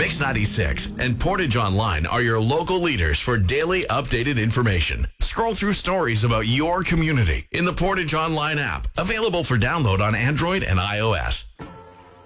Mix 96 and Portage Online are your local leaders for daily updated information. Scroll through stories about your community in the Portage Online app, available for download on Android and iOS.